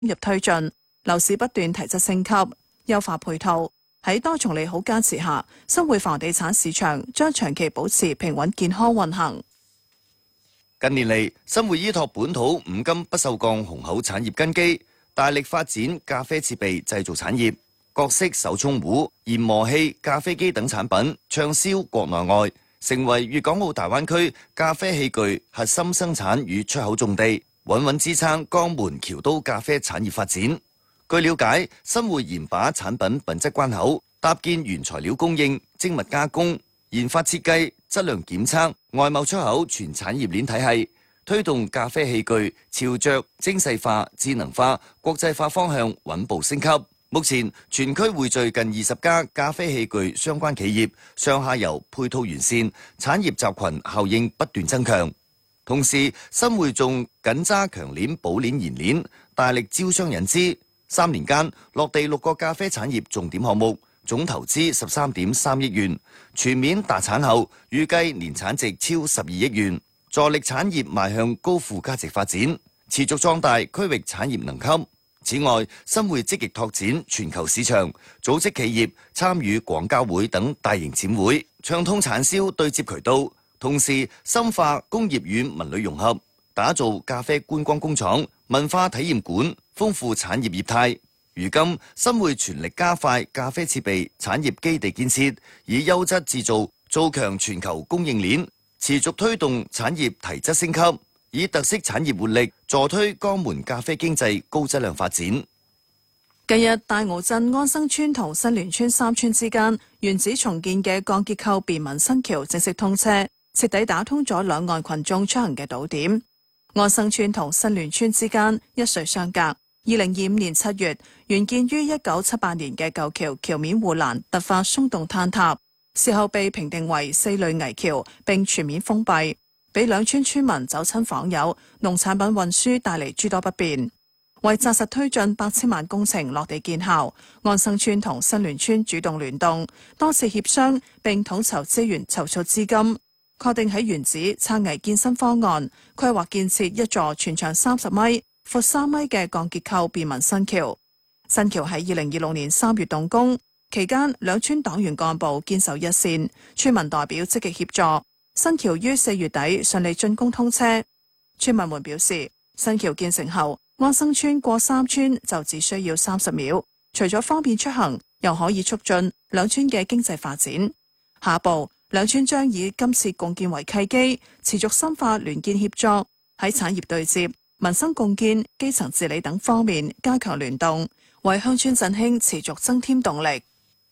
入推進，樓市不斷提質升級，優化配套。喺多重利好加持下，新會房地產市場將長期保持平穩健康運行。 近年嚟，新會依託本土五金不鏽鋼雄厚產業根基，大力發展咖啡設備製造產業，各式手沖壺、研磨器、咖啡機等產品暢銷國內外，成為粵港澳大灣區咖啡器具核心生產與出口重地，穩穩支撐江門僑都咖啡產業發展。據了解，新會嚴把產品品質關口，搭建原材料供應、精密加工、研發設計、質量檢測、外貿出口全產業鏈體系，推動咖啡器具朝着精細化、智能化、國際化方向穩步升級。目前全區匯聚近20家咖啡器具相關企業，上下游配套完善，產業集群效應不斷增強。同時，新會仲緊揸強鏈、補鏈、研鏈，大力招商引資。3年間落地6個咖啡產業重點項目，總投資13.3億元，全面達產後，預計年產值超12億元，助力產業邁向高附加值發展，持續壯大區域產業能級。此外，新會積極拓展全球市場，組織企業參與廣交會等大型展會，暢通產銷對接渠道，同時深化工業與文旅融合，打造咖啡觀光工廠、文化體驗館，豐富產業業態。如今，新會全力加快咖啡設備產業基地建設，以優質製造做強全球供應鏈，持續推動產業提質升級，以特色產業活力助推江門咖啡經濟高質量發展。 近日，大澳鎮安生村同新聯村3村之間原址重建嘅鋼結構便民新橋正式通車，徹底打通咗兩岸群眾出行嘅堵點。安生村同新聯村之間一水相隔。2025年7月，原建於1978年嘅舊橋橋面護欄突發鬆動坍塌，事後被評定為4類危橋，並全面封閉，俾兩村村民走親訪友、農產品運輸帶嚟諸多不便。為紮實推進8000萬工程落地見效，安生村同新聯村主動聯動，多次協商並統籌資源籌措資金，確定喺原址拆危建新方案，規劃建設一座全長30米、闊3米嘅鋼結構便民新橋。新橋喺2026年3月動工，期間兩村黨員幹部堅守一線，村民代表積極協助，新橋於4月底順利竣工通車。村民們表示，新橋建成後，安生村過3村就只需要30秒，除咗方便出行，又可以促進兩村嘅經濟發展。下一步，兩村將以今次共建為契機，持續深化聯建協作，喺產業對接、民生共建、基層治理等方面加強聯動，為鄉村振興持續增添動力。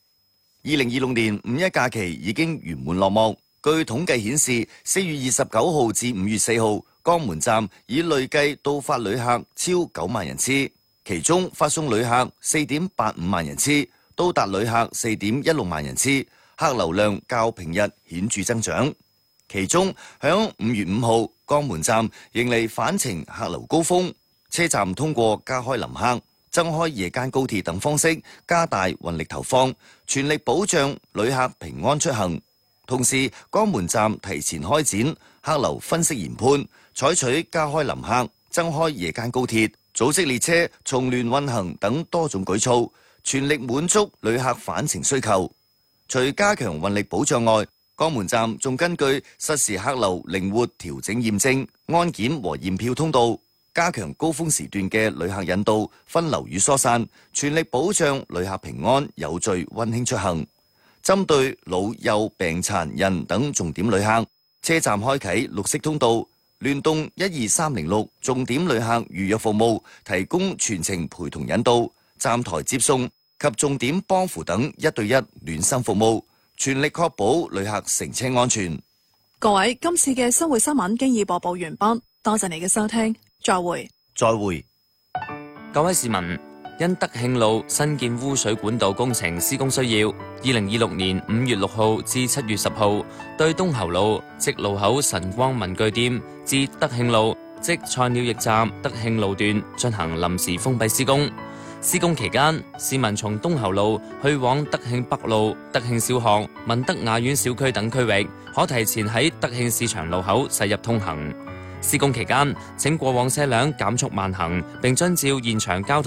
2026年5一假期已經圓滿落幕。據統計顯示，4月29號至5月4號，江門站已累計到發旅客超9萬人次，其中發送旅客4.85萬人次，到達旅客4.16萬人次，客流量較平日顯著增長。其中響5月5號，江門站迎嚟返程客流高峰，車站通過加開臨客、增開夜間高鐵等方式，加大運力投放，全力保障旅客平安出行。同時，江門站提前開展客流分析研判，採取加開臨客、增開夜間高鐵、組織列車重聯運行等多種舉措，全力滿足旅客返程需求。除加強運力保障外，江門站仲根據實時客流靈活調整驗證、安檢和驗票通道，加強高峰時段嘅旅客引導、分流與疏散，全力保障旅客平安有序溫馨出行。針對老幼病殘人等重點旅客，車站開啟綠色通道，聯動12306重點旅客預約服務，提供全程陪同引導、站台接送及重點幫扶等1對1暖心服務，全力確保旅客乘車安全。 各位，今次嘅新會新聞經已播報完畢，多謝你嘅收聽，再會。 再會。 各位市民，因德慶路新建污水管道工程施工需要，2026年5月6號至7月10號，對東侯路即路口晨光文具店至德慶路即菜鳥驛站德慶路段進行臨時封閉施工。施工期間，市民從東侯路去往德慶北路、德慶小學、文德雅苑小區等區域，可提前喺德慶市場路口駛入通行。 施工期間，請過往車輛減速慢行，並遵照現場交通